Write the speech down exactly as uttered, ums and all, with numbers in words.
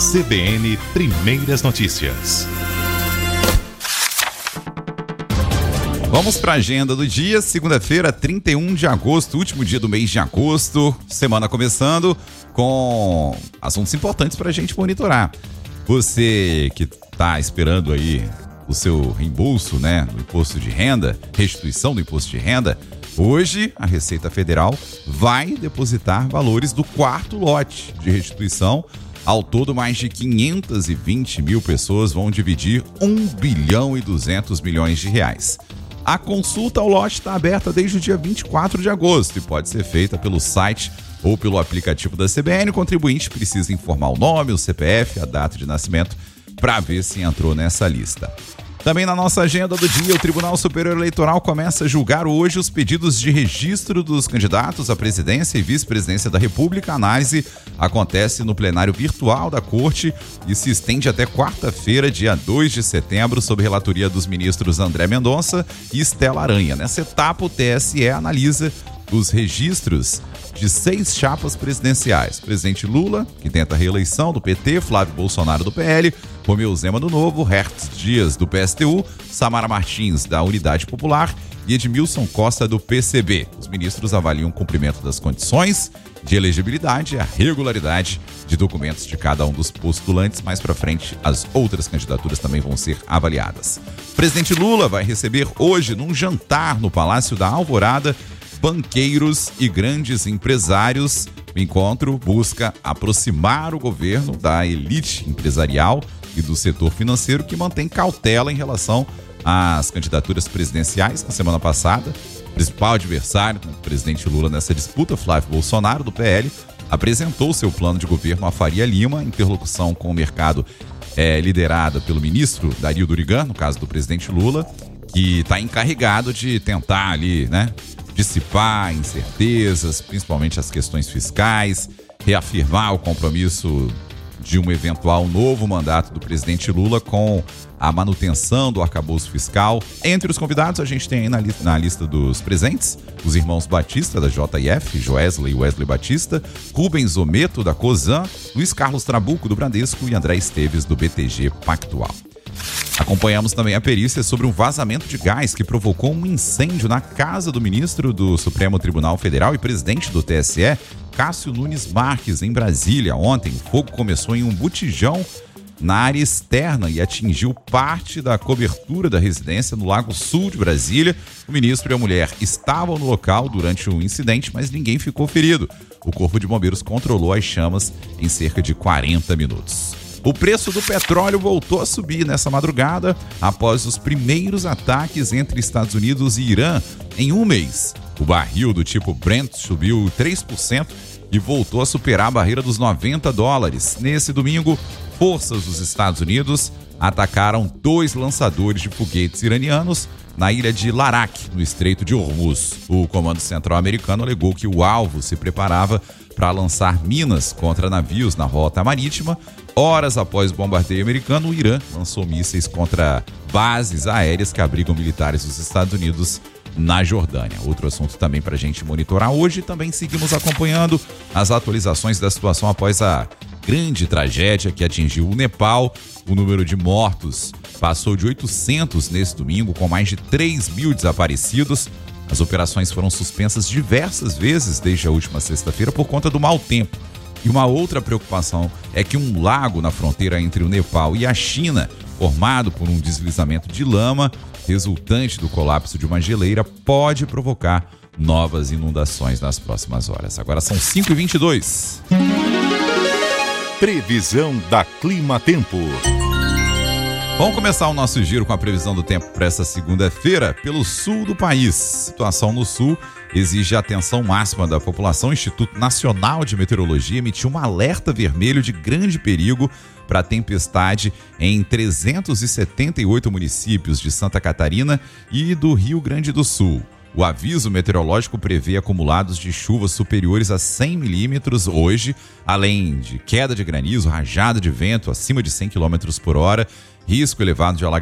C B N Primeiras Notícias. Vamos para a agenda do dia, segunda-feira, trinta e um de agosto, último dia do mês de agosto, semana começando com assuntos importantes para a gente monitorar. Você que está esperando aí o seu reembolso, né, do imposto de renda, restituição do imposto de renda, hoje a Receita Federal vai depositar valores do quarto lote de restituição. Ao todo, mais de quinhentas e vinte mil pessoas vão dividir um bilhão e duzentos milhões de reais. A consulta ao lote está aberta desde o dia vinte e quatro de agosto e pode ser feita pelo site ou pelo aplicativo da C B N. O contribuinte precisa informar o nome, o C P F, a data de nascimento para ver se entrou nessa lista. Também na nossa agenda do dia, o Tribunal Superior Eleitoral começa a julgar hoje os pedidos de registro dos candidatos à presidência e vice-presidência da República. A análise acontece no plenário virtual da Corte e se estende até quarta-feira, dia dois de setembro, sob relatoria dos ministros André Mendonça e Estela Aranha. Nessa etapa, o T S E analisa os registros de seis chapas presidenciais. Presidente Lula, que tenta a reeleição, do P T, Flávio Bolsonaro, do P L, Romeu Zema, do Novo, Hertz Dias, do P S T U, Samara Martins, da Unidade Popular e Edmilson Costa, do P C B. Os ministros avaliam o cumprimento das condições de elegibilidade e a regularidade de documentos de cada um dos postulantes. Mais para frente, as outras candidaturas também vão ser avaliadas. O presidente Lula vai receber hoje, num jantar no Palácio da Alvorada, banqueiros e grandes empresários. O encontro busca aproximar o governo da elite empresarial e do setor financeiro, que mantém cautela em relação às candidaturas presidenciais. Na semana passada, o principal adversário do presidente Lula nessa disputa, Flávio Bolsonaro, do P L, apresentou seu plano de governo a Faria Lima. Interlocução com o mercado é liderada pelo ministro Dario Durigan, no caso do presidente Lula, que está encarregado de tentar ali, né, dissipar incertezas, principalmente as questões fiscais, reafirmar o compromisso de um eventual novo mandato do presidente Lula com a manutenção do arcabouço fiscal. Entre os convidados, a gente tem aí na, li- na lista dos presentes os irmãos Batista, da J F, Joesley e Wesley Batista, Rubens Ometo, da Cosan, Luiz Carlos Trabuco, do Bradesco, e André Esteves, do B T G Pactual. Acompanhamos também a perícia sobre um vazamento de gás que provocou um incêndio na casa do ministro do Supremo Tribunal Federal e presidente do T S E, Cássio Nunes Marques, em Brasília. Ontem, o fogo começou em um botijão na área externa e atingiu parte da cobertura da residência no Lago Sul de Brasília. O ministro e a mulher estavam no local durante o incidente, mas ninguém ficou ferido. O Corpo de Bombeiros controlou as chamas em cerca de quarenta minutos. O preço do petróleo voltou a subir nessa madrugada após os primeiros ataques entre Estados Unidos e Irã em um mês. O barril do tipo Brent subiu três por cento e voltou a superar a barreira dos noventa dólares. Nesse domingo, forças dos Estados Unidos atacaram dois lançadores de foguetes iranianos na ilha de Larak, no Estreito de Hormuz. O Comando Central americano alegou que o alvo se preparava para lançar minas contra navios na rota marítima. Horas após o bombardeio americano, o Irã lançou mísseis contra bases aéreas que abrigam militares dos Estados Unidos na Jordânia. Outro assunto também para a gente monitorar hoje. Também seguimos acompanhando as atualizações da situação após a grande tragédia que atingiu o Nepal. O número de mortos passou de oitocentos nesse domingo, com mais de três mil desaparecidos. As operações foram suspensas diversas vezes desde a última sexta-feira por conta do mau tempo. E uma outra preocupação é que um lago na fronteira entre o Nepal e a China, formado por um deslizamento de lama resultante do colapso de uma geleira, pode provocar novas inundações nas próximas horas. Agora são cinco e vinte e dois. Previsão da Clima Tempo. Vamos começar o nosso giro com a previsão do tempo para essa segunda-feira pelo sul do país. Situação no sul exige a atenção máxima da população. O Instituto Nacional de Meteorologia emitiu um alerta vermelho de grande perigo para tempestade em trezentos e setenta e oito municípios de Santa Catarina e do Rio Grande do Sul. O aviso meteorológico prevê acumulados de chuvas superiores a cem milímetros hoje, além de queda de granizo, rajada de vento acima de cem quilômetros por hora, risco elevado de alagamento